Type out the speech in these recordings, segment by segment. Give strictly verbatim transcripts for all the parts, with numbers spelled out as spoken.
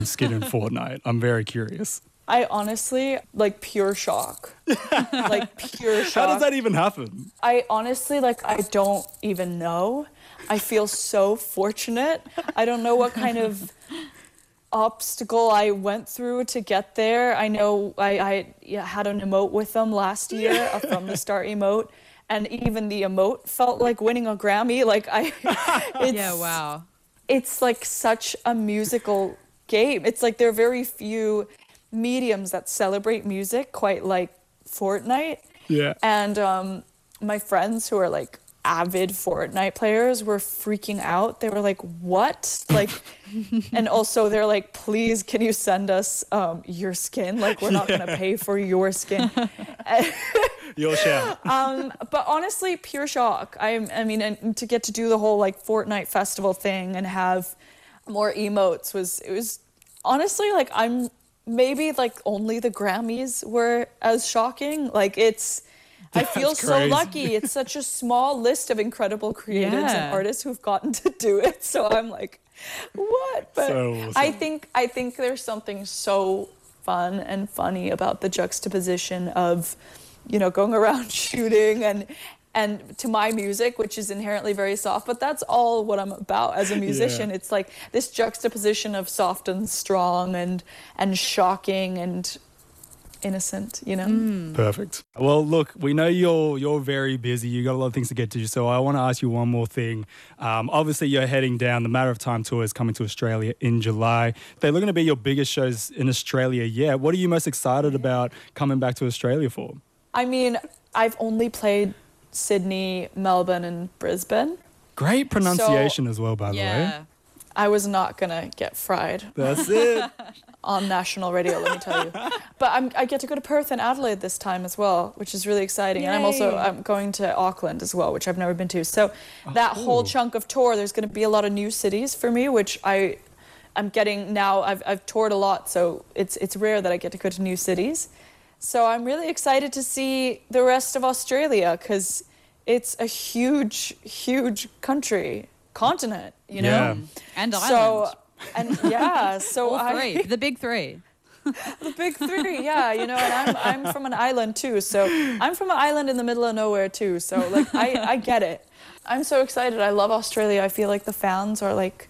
skin in Fortnite? I'm very curious. I honestly, like, pure shock. Like, pure shock. How does that even happen? I honestly, like, I don't even know. I feel so fortunate. I don't know what kind of obstacle I went through to get there. I know I, I yeah, had an emote with them last year, a From the Start emote, and even the emote felt like winning a Grammy. Like, I, it's, yeah, wow. It's like such a musical game. It's like there are very few mediums that celebrate music quite like Fortnite. Yeah. And um, my friends who are like avid Fortnite players were freaking out. They were like, what? Like, and also they're like, please, can you send us um, your skin? Like, we're not yeah. going to pay for your skin. Your share. Um, but honestly, pure shock. I, I mean, and to get to do the whole like Fortnite festival thing and have more emotes was, it was honestly like, I'm maybe like only the Grammys were as shocking. Like it's, I feel so lucky. It's such a small list of incredible creatives yeah. and artists who've gotten to do it. So I'm like, what? But so awesome. I think I think there's something so fun and funny about the juxtaposition of, you know, going around shooting and and to my music, which is inherently very soft, but that's all what I'm about as a musician. Yeah. It's like this juxtaposition of soft and strong and and shocking and innocent, you know? Mm. Perfect. Well, look, we know you're you're very busy. You got a lot of things to get to, so I want to ask you one more thing. Um, obviously, you're heading down. The Matter of Time tour is coming to Australia in July. They're looking to be your biggest shows in Australia yet. What are you most excited about coming back to Australia for? I mean, I've only played Sydney, Melbourne, and Brisbane. Great pronunciation so, as well, by yeah. the way. I was not gonna get fried. That's it. On national radio, let me tell you. But I'm, I get to go to Perth and Adelaide this time as well, which is really exciting. Yay. And I'm also I'm going to Auckland as well, which I've never been to. So oh, that cool. whole chunk of tour, there's going to be a lot of new cities for me, which I, I'm getting now. I've I've toured a lot, so it's it's rare that I get to go to new cities. So I'm really excited to see the rest of Australia because it's a huge, huge country, continent, you know? Yeah. And island. So, and yeah, so All three, I, the big three. The big three, yeah, you know, and I'm I'm from an island too, so I'm from an island in the middle of nowhere too, so like I, I get it. I'm so excited. I love Australia. I feel like the fans are like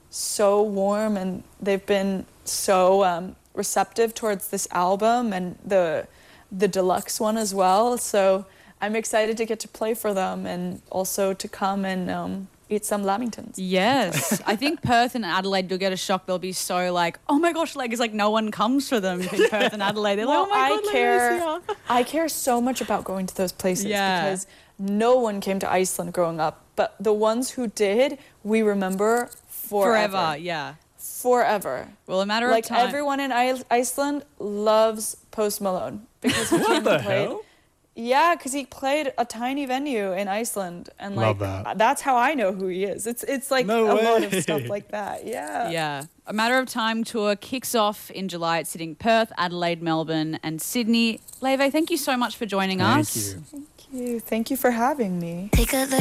so warm and they've been so um, receptive towards this album and the the deluxe one as well. So I'm excited to get to play for them and also to come and um, eat some lamingtons. Yes. I think Perth and Adelaide, you'll get a shock. They'll be so like, oh my gosh, like it's like no one comes for them in Perth and Adelaide. They're well, like, oh my I God, care, I care so much about going to those places yeah. because no one came to Iceland growing up. But the ones who did, we remember forever. Forever, yeah. Forever. Well, a matter like of time. Like everyone in I- Iceland loves Post Malone because he what came the and played. hell? Yeah, because he played a tiny venue in Iceland, and like that. that's how I know who he is. It's it's like no a way. lot of stuff like that. Yeah. Yeah. A Matter of Time tour kicks off in July. It's sitting Perth, Adelaide, Melbourne, and Sydney. Leve, thank you so much for joining thank us. You. Thank you. Thank you for having me. Take a look